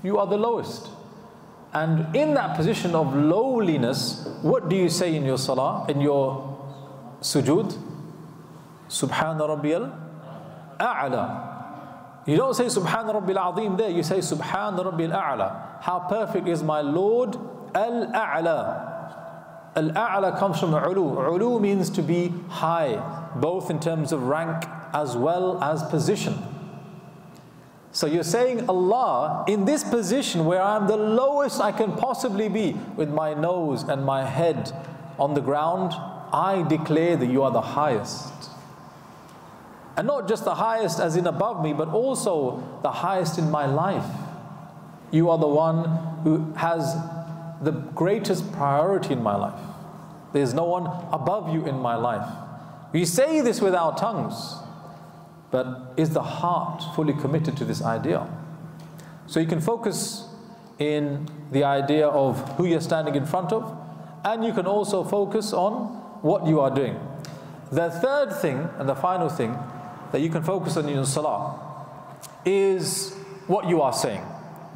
You are the lowest. And in that position of lowliness, what do you say in your salah, in your sujood? Subhana Rabbiyal A'la. You don't say Subhana Rabbil Azim there, you say Subhana Rabbil A'la. How perfect is my Lord Al-A'la. Al-A'la comes from Ulu. Ulu means to be high, both in terms of rank as well as position. So you're saying, Allah, in this position where I'm the lowest I can possibly be, with my nose and my head on the ground, I declare that you are the highest. And not just the highest as in above me, but also the highest in my life. You are the one who has the greatest priority in my life. There's no one above you in my life. We say this with our tongues, but is the heart fully committed to this idea? So you can focus in the idea of who you're standing in front of, and you can also focus on what you are doing. The third thing and the final thing that you can focus on in your salah is what you are saying.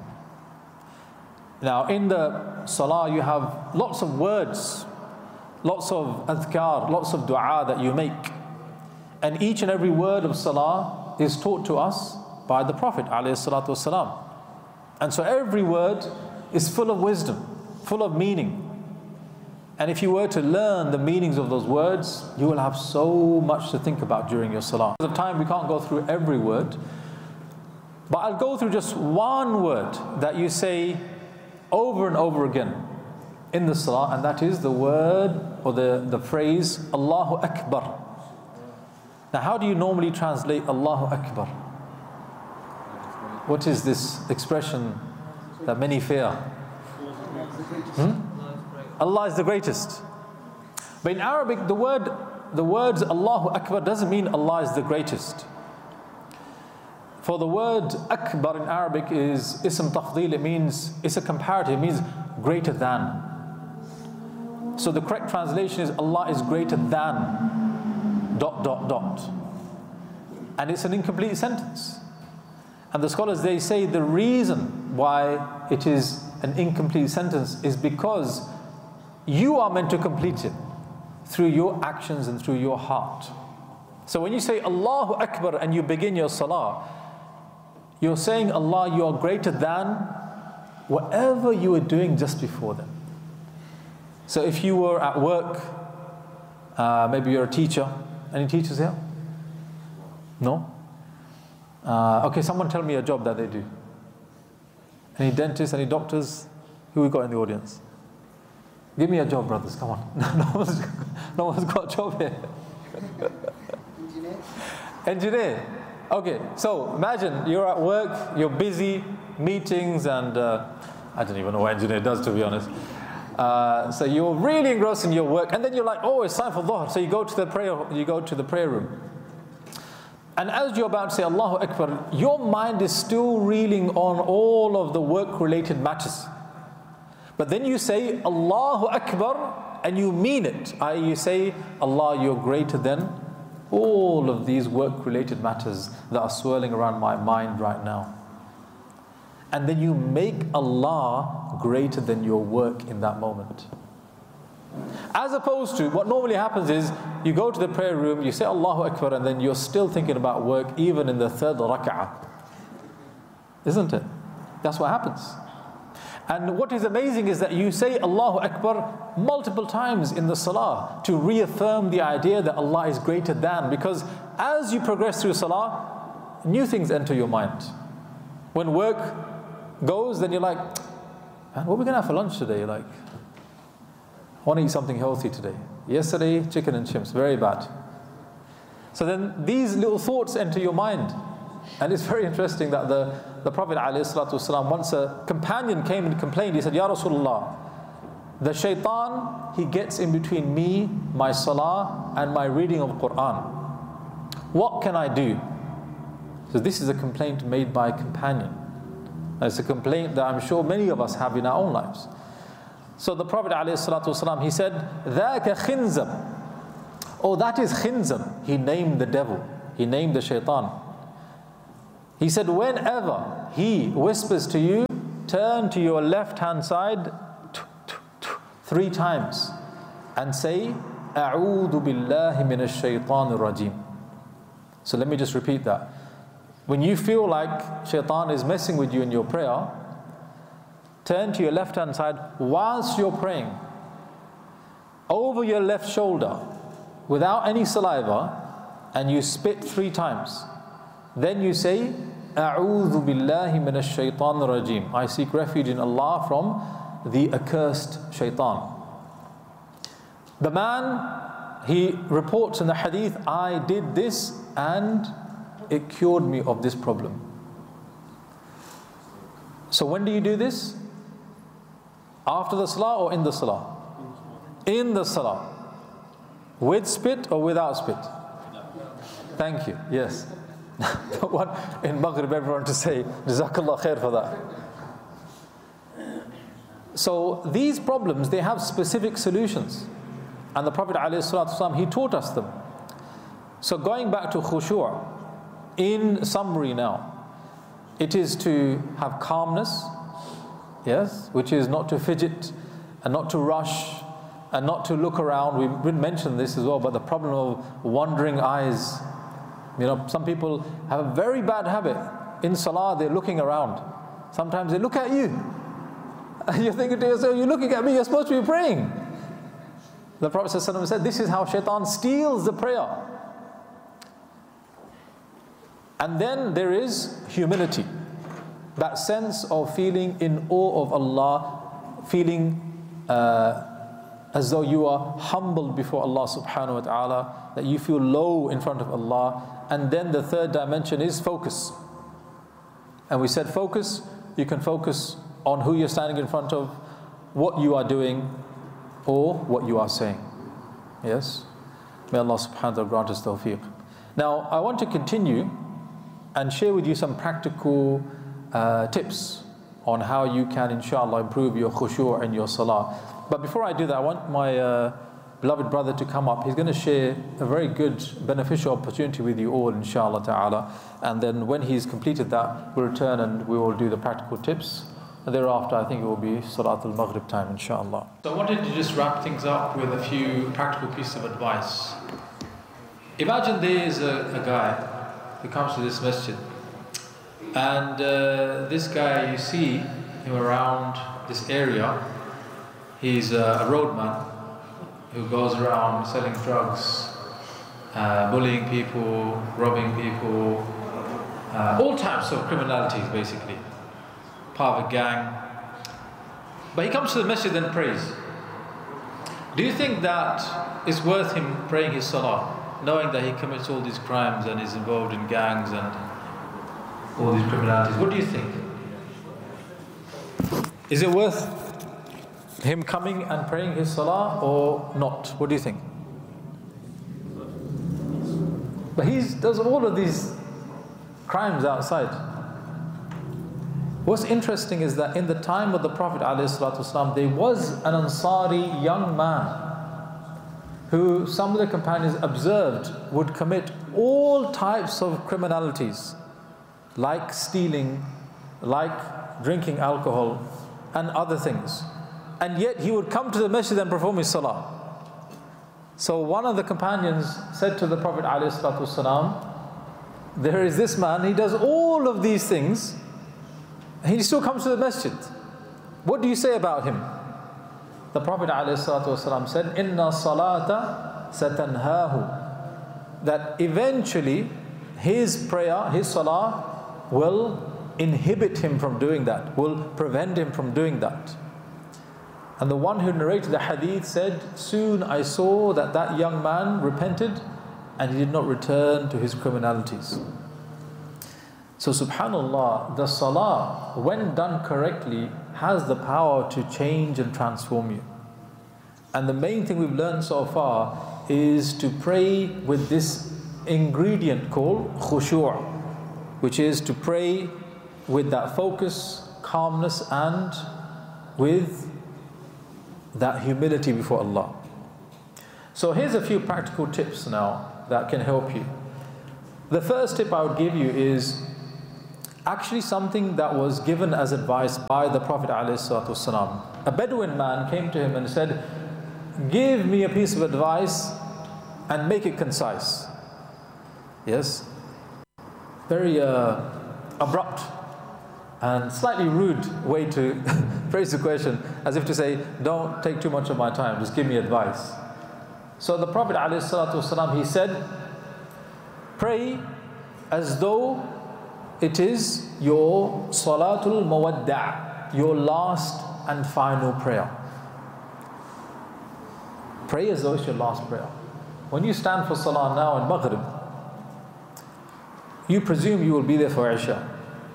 Now in the salah you have lots of words, lots of adhkar, lots of dua that you make. And each and every word of salah is taught to us by the Prophet ﷺ. And so every word is full of wisdom, full of meaning. And if you were to learn the meanings of those words, you will have so much to think about during your salah. Because of time, we can't go through every word. But I'll go through just one word that you say over and over again in the salah, and that is the word or the phrase Allahu Akbar. Now how do you normally translate Allahu Akbar? What is this expression that many fear? Allah is the greatest. But in Arabic, the words Allahu Akbar doesn't mean Allah is the greatest. For the word Akbar in Arabic is ism tafdeel, it means, it's a comparative, it means greater than. So the correct translation is Allah is greater than ... And it's an incomplete sentence. And the scholars, they say the reason why it is an incomplete sentence is because you are meant to complete it through your actions and through your heart. So when you say Allahu Akbar and you begin your salah, you're saying, Allah, you are greater than whatever you were doing just before then. So if you were at work, maybe you're a teacher. Any teachers here? No? Okay, someone tell me a job that they do. Any dentists, any doctors? Who we got in the audience? Give me a job, brothers, come on. No one's got a job here. Engineer. Okay, so imagine you're at work, you're busy, meetings, and I don't even know what engineer does, to be honest. So you're really engrossed in your work, and then you're like, oh, it's time for Dhuhr. So you go to the prayer room. And as you're about to say Allahu Akbar, your mind is still reeling on all of the work-related matters. But then you say Allahu Akbar, and you mean it. You say, Allah, you're greater than all of these work-related matters that are swirling around my mind right now. And then you make Allah greater than your work in that moment. As opposed to what normally happens is you go to the prayer room, you say Allahu Akbar, and then you're still thinking about work even in the third rak'ah. Isn't it? That's what happens. And what is amazing is that you say Allahu Akbar multiple times in the salah to reaffirm the idea that Allah is greater than, because as you progress through salah, new things enter your mind. When work goes, then you're like, man, what are we going to have for lunch today? Like, I want to eat something healthy today. Yesterday, chicken and chips, very bad. So then these little thoughts enter your mind. And it's very interesting that the Prophet ﷺ, once a companion came and complained, he said, Ya Rasulullah, the shaitan, he gets in between me, my salah, and my reading of Quran. What can I do? So this is a complaint made by a companion. And it's a complaint that I'm sure many of us have in our own lives. So the Prophet ﷺ, he said, ذَاكَ خِنْزَمْ. Oh, that is Khinzam. He named the devil. He named the shaitan. He said, whenever he whispers to you, turn to your left hand side 3 times and say, أعوذ بالله من الشيطان الرجيم. So let me just repeat that. When you feel like shaitan is messing with you in your prayer, turn to your left hand side whilst you're praying, over your left shoulder, without any saliva, and you spit 3 times. Then you say, أعوذ بالله من الشيطان الرجيم. I seek refuge in Allah from the accursed shaitan. The man, he reports in the hadith, I did this and it cured me of this problem. So when do you do this? After the salah or in the salah? In the salah. With spit or without spit? Thank you, yes. One in Maghrib, everyone to say, Jazakallah khair for that. So these problems, they have specific solutions. And the Prophet ﷺ, he taught us them. So going back to khushu', in summary now, it is to have calmness, yes, which is not to fidget and not to rush and not to look around. We mentioned this as well, but the problem of wandering eyes. You know, some people have a very bad habit. In salah, they're looking around. Sometimes they look at you. You're thinking to yourself, you're looking at me, you're supposed to be praying. The Prophet ﷺ said, this is how shaitan steals the prayer. And then there is humility. That sense of feeling in awe of Allah, feeling as though you are humbled before Allah subhanahu wa ta'ala, that you feel low in front of Allah. And then the third dimension is focus. And we said focus, you can focus on who you're standing in front of, what you are doing, or what you are saying. Yes? May Allah subhanahu wa ta'ala grant us tawfiq. Now, I want to continue and share with you some practical tips on how you can, inshallah, improve your khushu' and your salah. But before I do that, I want my beloved brother to come up. He's going to share a very good, beneficial opportunity with you all, inshallah ta'ala. And then when he's completed that, we'll return and we will do the practical tips. And thereafter, I think it will be Salatul Maghrib time, inshallah. So I wanted to just wrap things up with a few practical pieces of advice. Imagine there is a guy who comes to this masjid. And this guy, you see him around this area. He's a roadman who goes around selling drugs, bullying people, robbing people, all types of criminalities basically. Part of a gang. But he comes to the masjid and prays. Do you think that it's worth him praying his salah, knowing that he commits all these crimes and is involved in gangs and all these criminalities? What do you think? Is it worth him coming and praying his salah or not? What do you think? But he does all of these crimes outside. What's interesting is that in the time of the Prophet ﷺ, there was an Ansari young man who some of the companions observed would commit all types of criminalities, like stealing, like drinking alcohol, and other things. And yet he would come to the masjid and perform his salah. So one of the companions said to the Prophet ﷺ, there is this man, he does all of these things, he still comes to the masjid. What do you say about him? The Prophet ﷺ said, Inna salata satanhahu. That eventually his prayer, his salah will inhibit him from doing that, will prevent him from doing that. And the one who narrated the hadith said, soon I saw that that young man repented and he did not return to his criminalities. So subhanallah, the salah, when done correctly, has the power to change and transform you. And the main thing we've learned so far is to pray with this ingredient called khushu', which is to pray with that focus, calmness, and with that humility before Allah. So here's a few practical tips now that can help you. The first tip I would give you is, actually something that was given as advice by the Prophet ﷺ. A Bedouin man came to him and said, give me a piece of advice and make it concise. Yes? Very abrupt and slightly rude way to phrase the question, as if to say, don't take too much of my time, just give me advice. So the Prophet ﷺ, he said, pray as though it is your salatul mawadda', your last and final prayer. Pray as though it's your last prayer. When you stand for salah now in Maghrib, you presume you will be there for Isha.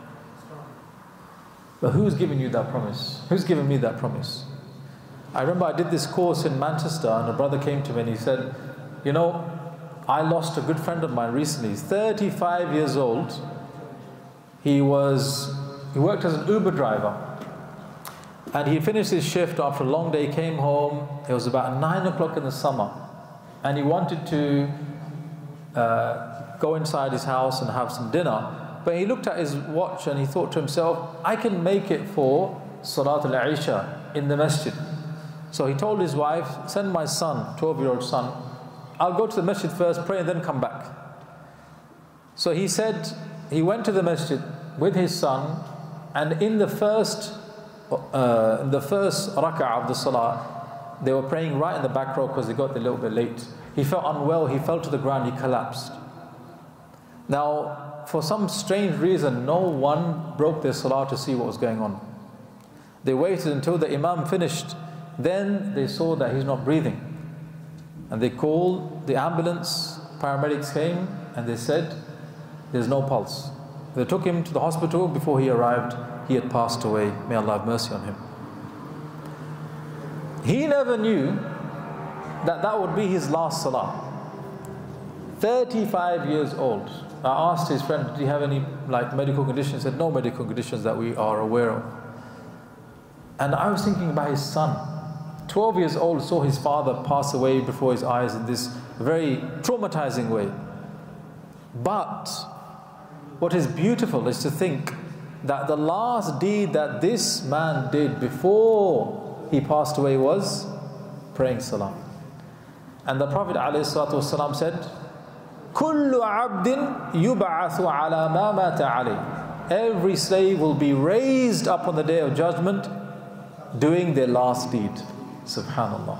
But who's given you that promise? Who's given me that promise? I remember I did this course in Manchester, and a brother came to me and he said, you know, I lost a good friend of mine recently. He's 35 years old. He worked as an Uber driver. And he finished his shift after a long day, came home. It was about 9 o'clock in the summer. And he wanted to go inside his house and have some dinner. But he looked at his watch and he thought to himself, I can make it for Salat al-Isha in the masjid. So he told his wife, send my son, 12-year-old son, I'll go to the masjid first, pray and then come back. So he said, he went to the masjid with his son, and in the first rak'ah of the salah, they were praying right in the back row because they got a little bit late. He felt unwell, he fell to the ground, he collapsed. Now, for some strange reason, no one broke their salah to see what was going on. They waited until the imam finished. Then they saw that he's not breathing. And they called the ambulance, paramedics came, and they said, there's no pulse. They took him to the hospital. Before he arrived, he had passed away. May Allah have mercy on him. He never knew that that would be his last salah. 35 years old. I asked his friend, did he have any medical conditions? He said, no medical conditions that we are aware of. And I was thinking about his son. 12 years old, saw his father pass away before his eyes in this very traumatizing way. But what is beautiful is to think that the last deed that this man did before he passed away was praying salah. And the Prophet ﷺ said, كُلُّ عَبْدٍ يُبْعَثُ عَلَى مَا مَاتَ عَلَيْهِ. Every slave will be raised up on the day of judgment doing their last deed. Subhanallah.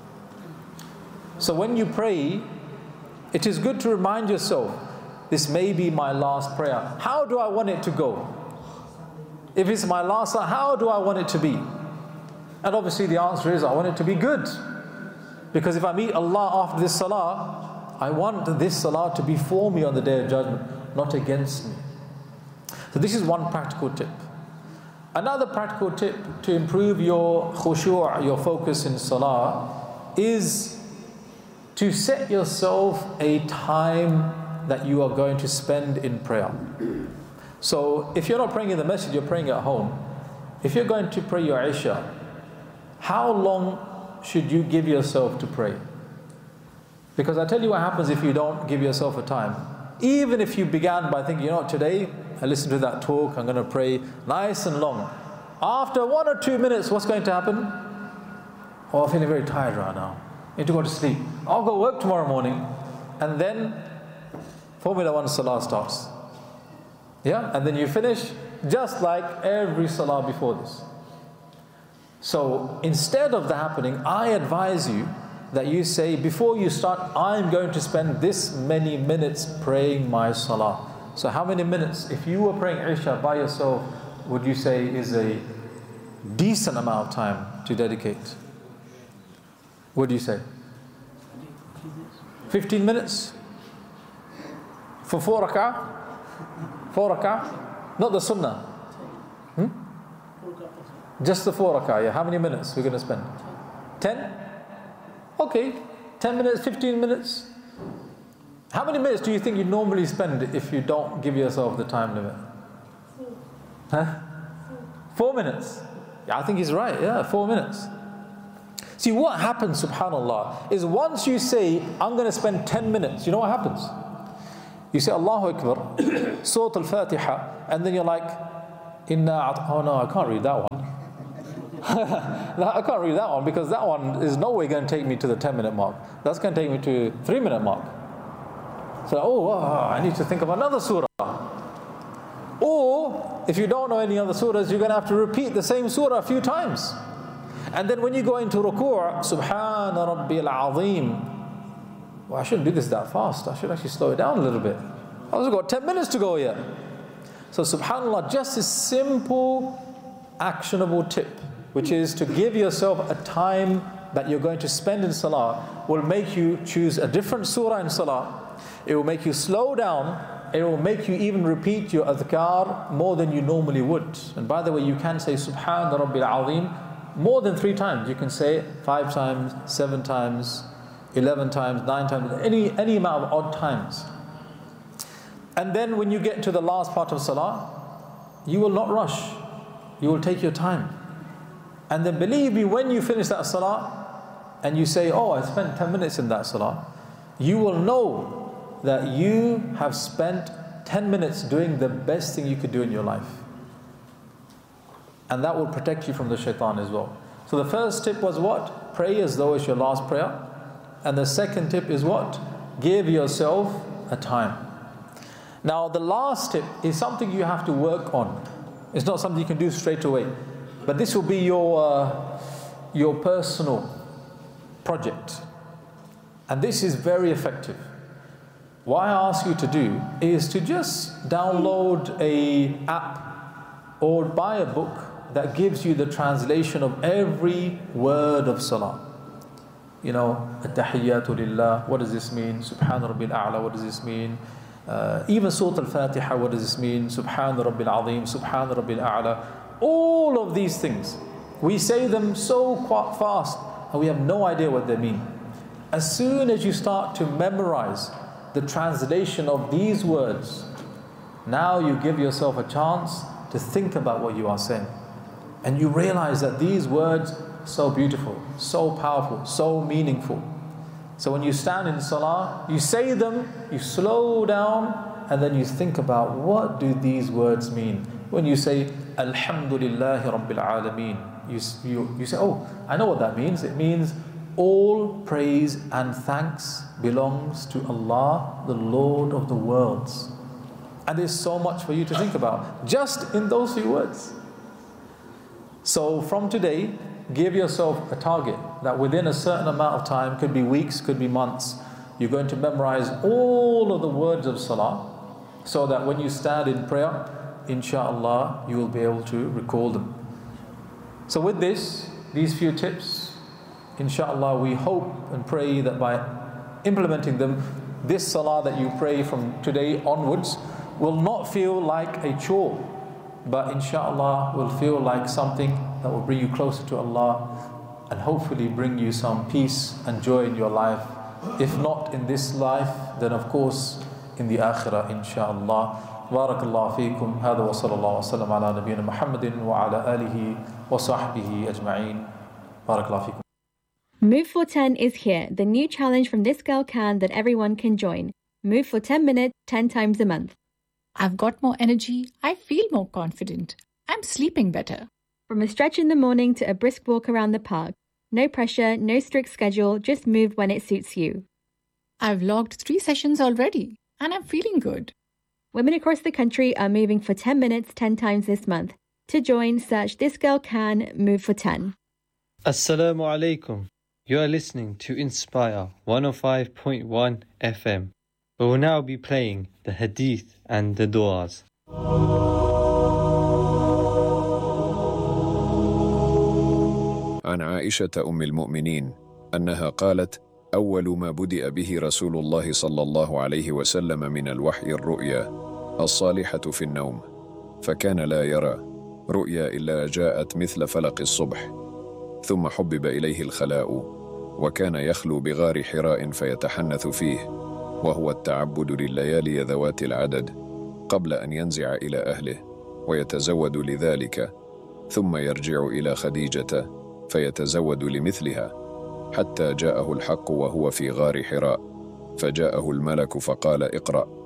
So when you pray, it is good to remind yourself, this may be my last prayer. How do I want it to go? If it's my last, how do I want it to be? And obviously the answer is, I want it to be good. Because if I meet Allah after this salah, I want this salah to be for me on the day of judgment, not against me. So this is one practical tip. Another practical tip to improve your khushu', your focus in salah, is to set yourself a time that you are going to spend in prayer. So if you're not praying in the masjid, you're praying at home. If you're going to pray your Isha, how long should you give yourself to pray? Because I tell you what happens if you don't give yourself a time. Even if you began by thinking, you know what, today I listened to that talk, I'm going to pray nice and long. After 1 or 2 minutes, what's going to happen? Oh, I'm feeling very tired right now. I need to go to sleep. I'll go work tomorrow morning. And then Formula 1 salah starts. Yeah? And then you finish just like every salah before this. So instead of that happening, I advise you that you say, before you start, I'm going to spend this many minutes praying my salah. So how many minutes, if you were praying Isha by yourself, would you say is a decent amount of time to dedicate? What do you say? 15 minutes? For 4 rak'ah? 4 rak'ah? Not the sunnah. Just the 4 rak'ah, yeah. How many minutes we're going to spend? 10? Okay, 10 minutes, 15 minutes. How many minutes do you think you normally spend if you don't give yourself the time limit? Huh? 4 minutes. Yeah, I think he's right, yeah, 4 minutes. See, what happens, subhanAllah, is once you say, I'm going to spend 10 minutes, you know what happens? You say Allahu Akbar, Surah Al-Fatiha, and then you're like, oh no, I can't read that one. I can't read that one because that one is no way going to take me to the 10-minute mark. That's going to take me to 3-minute mark. So, I need to think of another surah. Or, if you don't know any other surahs, you're going to have to repeat the same surah a few times. And then when you go into ruku', Subhana Rabbil Azim. Well, I shouldn't do this that fast. I should actually slow it down a little bit. I've also got 10 minutes to go yet. So subhanAllah, just this simple, actionable tip, which is to give yourself a time that you're going to spend in salah, will make you choose a different surah in salah. It will make you slow down. It will make you even repeat your adhkar more than you normally would. And by the way, you can say Subhana Rabbil Azim more than 3 times. You can say it 5 times, 7 times, 11 times, 9 times, any amount of odd times. And then when you get to the last part of salah, you will not rush. You will take your time. And then believe me, when you finish that salah and you say, oh, I spent 10 minutes in that salah, you will know that you have spent 10 minutes doing the best thing you could do in your life. And that will protect you from the shaitan as well. So the first tip was what? Pray as though it's your last prayer. And the second tip is what? Give yourself a time. Now the last tip is something you have to work on. It's not something you can do straight away. But this will be your personal project. And this is very effective. What I ask you to do is to just download an app or buy a book that gives you the translation of every word of salah. You know, At-Tahiyyatu Lillah, what does this mean? Subhana Rabbil A'la, what does this mean? Even Surah Al-Fatiha, what does this mean? Subhana Rabbil Azim, Subhana Rabbil A'la. All of these things, we say them so fast and we have no idea what they mean. As soon as you start to memorize the translation of these words, now you give yourself a chance to think about what you are saying. And you realize that these words so beautiful, so powerful, so meaningful. So when you stand in salah, you say them, you slow down, and then you think about what do these words mean. When you say Alhamdulillahi Rabbil Alameen, you say, oh, I know what that means. It means all praise and thanks belongs to Allah, the Lord of the worlds. And there's so much for you to think about just in those few words. So from today, give yourself a target that within a certain amount of time, could be weeks, could be months, you're going to memorize all of the words of salah, so that when you stand in prayer, inshallah, you will be able to recall them. So with these few tips, inshallah, we hope and pray that by implementing them, this salah that you pray from today onwards will not feel like a chore, but inshallah will feel like something that will bring you closer to Allah and hopefully bring you some peace and joy in your life. If not in this life, then of course in the akhirah, inshallah. Barakallahu feekum. Hada wa sallallahu wa sallam ala nabiyyina Muhammadin wa ala alihi wa sahbihi ajma'een. Barakallahu feekum. Move for 10 is here, the new challenge from This Girl Can that everyone can join. Move for 10 minutes, 10 times a month. I've got more energy. I feel more confident. I'm sleeping better. From a stretch in the morning to a brisk walk around the park. No pressure, no strict schedule, just move when it suits you. I've logged 3 sessions already, and I'm feeling good. Women across the country are moving for 10 minutes, 10 times this month. To join, search This Girl Can, Move for 10. Assalamu alaikum. You are listening to Inspire 105.1 FM. We will now be playing the Hadith and the Du'as. عن عائشة أم المؤمنين أنها قالت: أول ما بدأ به رسول الله صلى الله عليه وسلم من الوحي الرؤيا الصالحة في النوم، فكان لا يرى رؤيا إلا جاءت مثل فلق الصبح، ثم حبب إليه الخلاء، وكان يخلو بغار حراء فيتحنث فيه، وهو التعبد لليالي ذوات العدد قبل أن ينزع إلى أهله ويتزود لذلك، ثم يرجع إلى خديجة فيتزود لمثلها، حتى جاءه الحق وهو في غار حراء، فجاءه الملك فقال: اقرأ،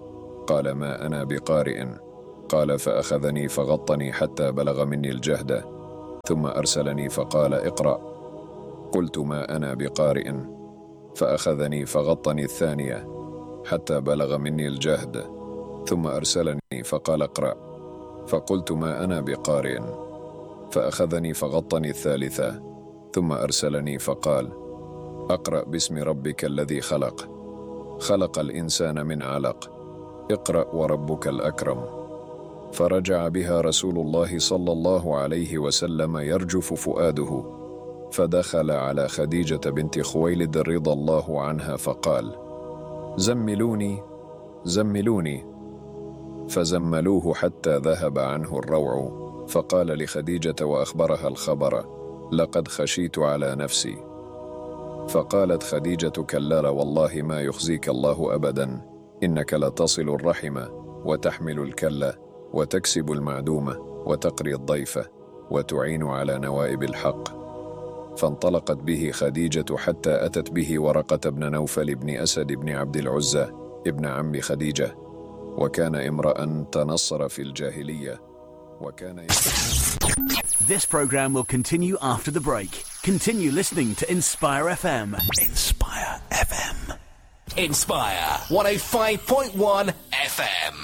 قال ما أنا بقارئ. قال فأخذني فغطني حتى بلغ مني الجهد، ثم أرسلني فقال اقرأ. قلت ما أنا بقارئ. فأخذني فغطني الثانية حتى بلغ مني الجهد، ثم أرسلني فقال اقرأ. فقلت ما أنا بقارئ. فأخذني فغطني الثالثة، ثم أرسلني فقال اقرأ باسم ربك الذي خلق، خلق الإنسان من علق، اقرأ وربك الأكرم. فرجع بها رسول الله صلى الله عليه وسلم يرجف فؤاده، فدخل على خديجة بنت خويلد رضي الله عنها فقال زملوني زملوني، فزملوه حتى ذهب عنه الروع، فقال لخديجة وأخبرها الخبر لقد خشيت على نفسي. فقالت خديجة كلا والله ما يخزيك الله أبدا، إنك لتصل الرحم وتحمل الكلة وتكسب المعدومة وتقري الضيف وتعين على نوائب الحق. فانطلقت به خديجة حتى أتت به ورقة بن نوفل بن أسد بن عبد العزى ابن عم خديجة، وكان امرأ تنصر في الجاهلية وكان This program will continue after the break. Continue listening to Inspire FM. Inspire FM. Inspire 105.1 FM.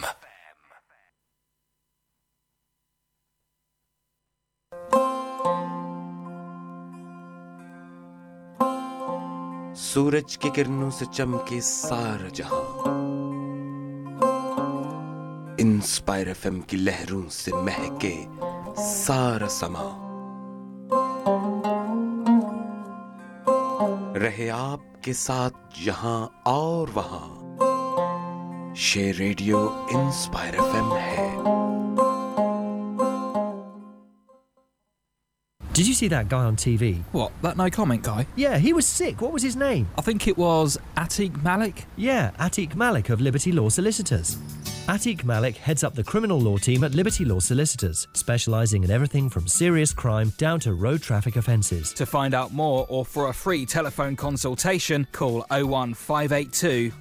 सूरज की किरणों से चमके सारा जहां, inspire FM की लहरों से महके सारा समा। रहे आपके साथ जहां और वहां, शेयर रेडियो इंस्पायर एफएम है। Did you see that guy on TV? What, that no comment guy? Yeah, he was sick. What was his name? I think it was Atiq Malik. Yeah, Atiq Malik of Liberty Law Solicitors. Atiq Malik heads up the criminal law team at Liberty Law Solicitors, specialising in everything from serious crime down to road traffic offences. To find out more or for a free telephone consultation, call 01582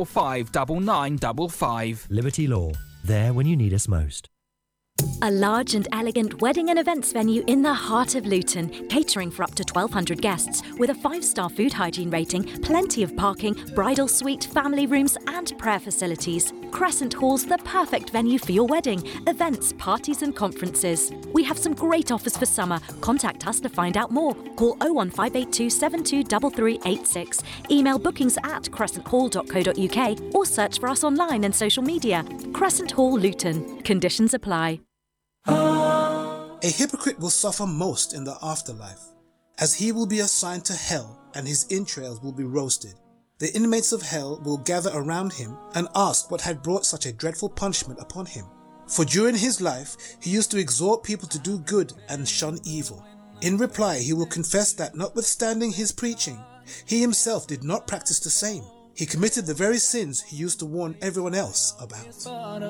459955. Liberty Law, there when you need us most. A large and elegant wedding and events venue in the heart of Luton, catering for up to 1,200 guests, with a 5-star food hygiene rating, plenty of parking, bridal suite, family rooms and prayer facilities. Crescent Hall's the perfect venue for your wedding, events, parties and conferences. We have some great offers for summer. Contact us to find out more. Call 01582 723386, email bookings@crescenthall.co.uk or search for us online and social media. Crescent Hall Luton. Conditions apply. A hypocrite will suffer most in the afterlife, as he will be assigned to hell and his entrails will be roasted. The inmates of hell will gather around him and ask what had brought such a dreadful punishment upon him. For during his life he used to exhort people to do good and shun evil. In reply he will confess that notwithstanding his preaching, he himself did not practice the same. He committed the very sins he used to warn everyone else about.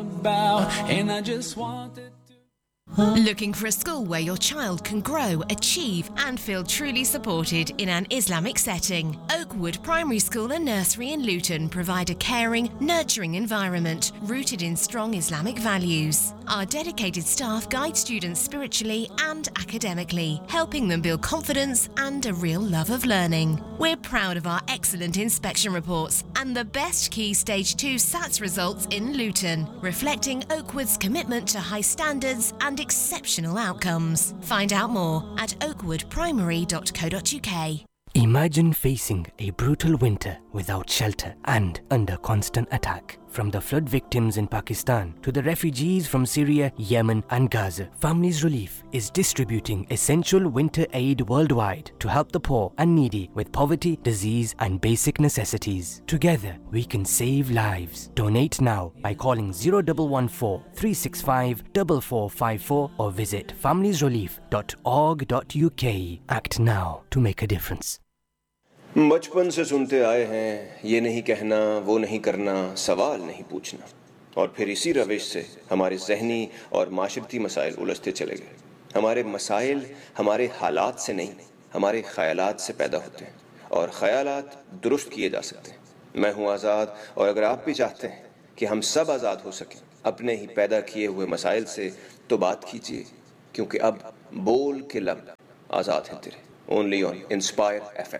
Looking for a school where your child can grow, achieve and feel truly supported in an Islamic setting? Oakwood Primary School and Nursery in Luton provide a caring, nurturing environment rooted in strong Islamic values. Our dedicated staff guide students spiritually and academically, helping them build confidence and a real love of learning. We're proud of our excellent inspection reports and the best Key Stage 2 SATS results in Luton, reflecting Oakwood's commitment to high standards and exceptional outcomes. Find out more at oakwoodprimary.co.uk. Imagine facing a brutal winter without shelter and under constant attack. From the flood victims in Pakistan to the refugees from Syria, Yemen and Gaza, Families Relief is distributing essential winter aid worldwide to help the poor and needy with poverty, disease and basic necessities. Together, we can save lives. Donate now by calling 0114 365 4454 or visit familiesrelief.org.uk. Act now to make a difference. बचपन से सुनते आए हैं ये नहीं कहना वो नहीं करना सवाल नहीं पूछना और फिर इसी रविश से हमारे ज़हनी और माशरती मसाइल उलझते चले गए। हमारे मसाइल हमारे हालात से नहीं हमारे ख़यालात से पैदा होते हैं और ख़यालात दुरुस्त किए जा सकते हैं। मैं हूँ आज़ाद और अगर आप भी चाहते हैं कि हम सब आज़ाद हो सकें अपने ही पैदा किए हुए मसाइल से, तो बात कीजिए, क्योंकि अब बोल के लब आज़ाद हैं तेरे. Only on Inspire FM.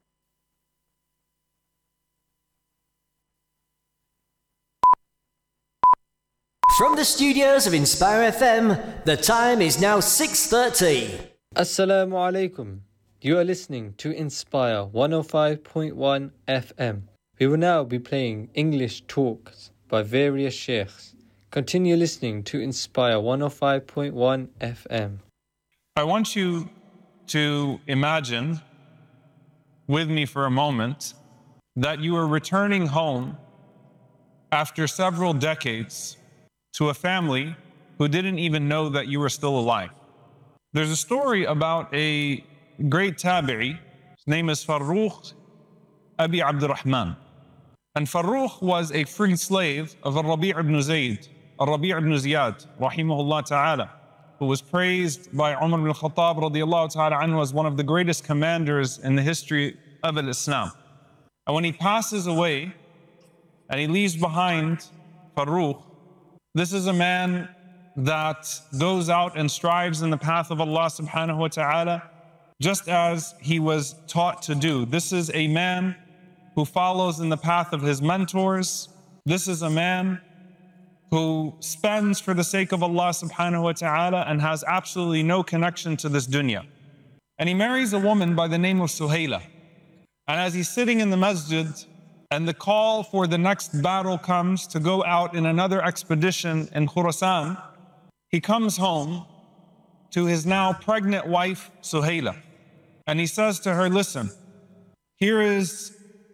From the studios of Inspire FM, the time is now 6:30. Assalamu alaikum. You are listening to Inspire 105.1 FM. We will now be playing English talks by various sheikhs. Continue listening to Inspire 105.1 FM. I want you to imagine with me for a moment that you are returning home after several decades to a family who didn't even know that you were still alive. There's a story about a great tabi'i. His name is Farrukh Abi Abdurrahman. And Farrukh was a free slave of Rabi' ibn Zayd, Rabi' ibn Ziyad, rahimahullah ta'ala, who was praised by Umar ibn Khattab radiyallahu ta'ala anhu as one of the greatest commanders in the history of Islam. And when he passes away and he leaves behind Farrukh, this is a man that goes out and strives in the path of Allah subhanahu wa ta'ala, just as he was taught to do. This is a man who follows in the path of his mentors. This is a man who spends for the sake of Allah subhanahu wa ta'ala and has absolutely no connection to this dunya. And he marries a woman by the name of Suhaila. And as he's sitting in the masjid and the call for the next battle comes to go out in another expedition in Khurasan, he comes home to his now pregnant wife, Suhaila. And he says to her, listen, here is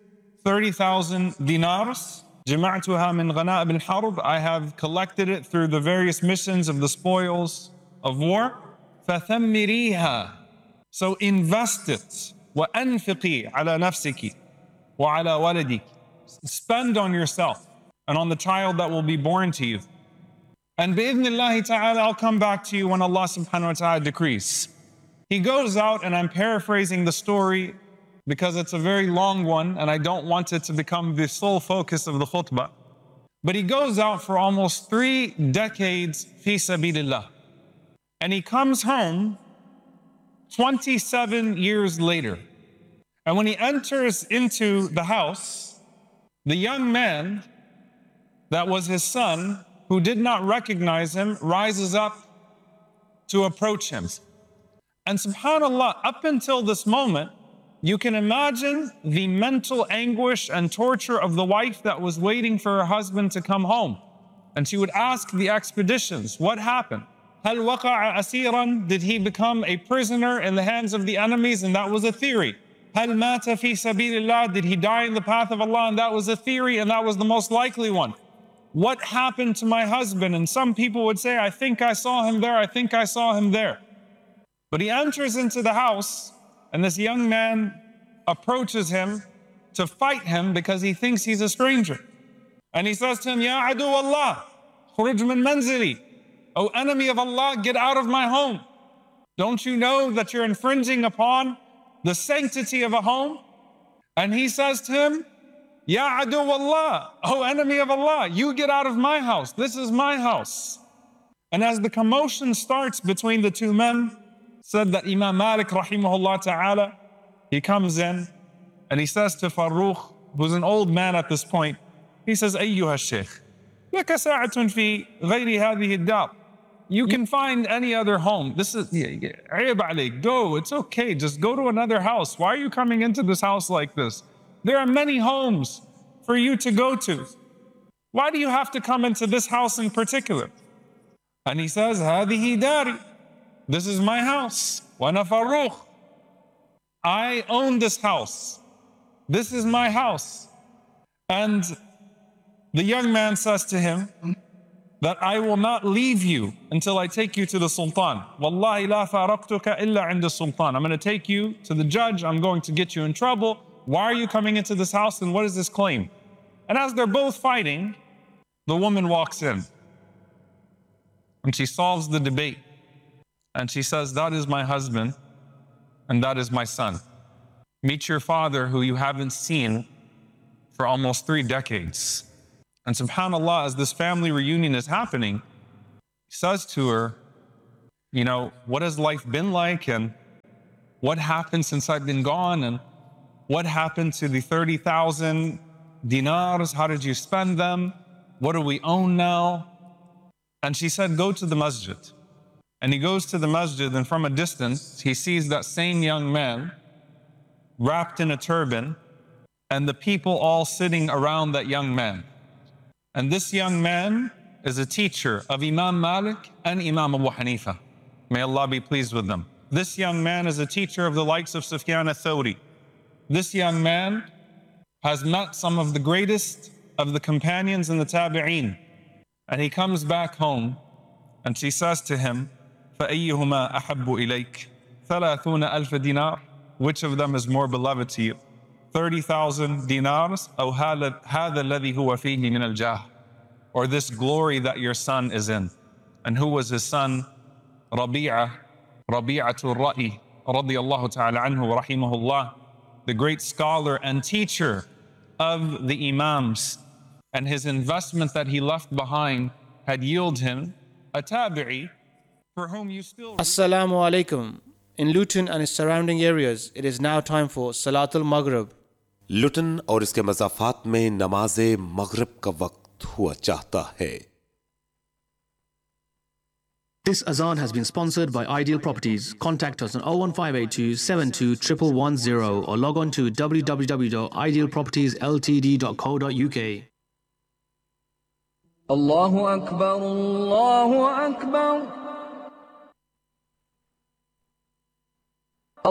30,000 dinars. جمعتها من غنائم الحرب. I have collected it through the various missions of the spoils of war. فثمريها. So invest it. وأنفقي على نفسك وعلى ولدك. Spend on yourself and on the child that will be born to you. And بإذن الله ta'ala, I'll come back to you when Allah subhanahu wa ta'ala decrees. He goes out, and I'm paraphrasing the story because it's a very long one and I don't want it to become the sole focus of the khutbah. But he goes out for almost 3 decades fi sabilillah. And he comes home 27 years later. And when he enters into the house, the young man that was his son, who did not recognize him, rises up to approach him. And subhanAllah, up until this moment, you can imagine the mental anguish and torture of the wife that was waiting for her husband to come home. And she would ask the expeditions, what happened? هل وقع أسيرا? Did he become a prisoner in the hands of the enemies? And that was a theory. هل مات في سبيل الله? Did he die in the path of Allah? And that was a theory, and that was the most likely one. What happened to my husband? And some people would say, I think I saw him there, I think I saw him there. But he enters into the house, and this young man approaches him to fight him because he thinks he's a stranger. And he says to him, Ya adu Allah, khuruj min manzili. O enemy of Allah, get out of my home. Don't you know that you're infringing upon the sanctity of a home? And he says to him, Ya adu Allah, O enemy of Allah, you get out of my house. This is my house. And as the commotion starts between the two men, said that Imam Malik rahimahullah ta'ala, he comes in and he says to Farrukh, who's an old man at this point, he says, Ayyuha Shaykh, laka sa'atun fi ghayri hadhihi ad-dar. You can find any other home. This is, ayab alayk, go, it's okay, just go to another house. Why are you coming into this house like this? There are many homes for you to go to. Why do you have to come into this house in particular? And he says, Hadihi dari. This is my house. Wa ana Farrukh. I own this house. This is my house. And the young man says to him that I will not leave you until I take you to the Sultan. Wallahi la faraqtuka illa inda Sultan. I'm going to take you to the judge. I'm going to get you in trouble. Why are you coming into this house and what is this claim? And as they're both fighting, the woman walks in and she solves the debate. And she says, that is my husband and that is my son. Meet your father who you haven't seen for almost 3 decades. And subhanAllah, as this family reunion is happening, he says to her, you know, what has life been like, and what happened since I've been gone, and what happened to the 30,000 dinars? How did you spend them? What do we own now? And she said, go to the masjid. And he goes to the masjid, and from a distance, he sees that same young man wrapped in a turban, and the people all sitting around that young man. And this young man is a teacher of Imam Malik and Imam Abu Hanifa. May Allah be pleased with them. This young man is a teacher of the likes of Sufyan al-Thawri. This young man has met some of the greatest of the companions in the Tabi'een. And he comes back home, and she says to him, فَأَيُّهُمَا أَحَبُّ إِلَيْكَ 30,000 dinar? Which of them is more beloved to you? 30,000 dinars, أو هذا الذي هو فيه من الجاه, or this glory that your son is in. And who was his son? Rabi'atul Ra'i, radiyallahu ta'ala anhu wa rahimahullah, the great scholar and teacher of the Imams. And his investment that he left behind had yielded him a tabi'i for whom you still... Assalamu alaikum. In Luton and its surrounding areas, it is now time for Salatul Maghrib. लुटन और इसके मज़ाफ़ात में नमाज मगरिब का वक्त हुआ चाहता है. This azan has been sponsored by Ideal Properties. Contact us on 01582 72 1110 or log on to www.idealpropertiesltd.co.uk. Allahu Akbar, Allahu Akbar.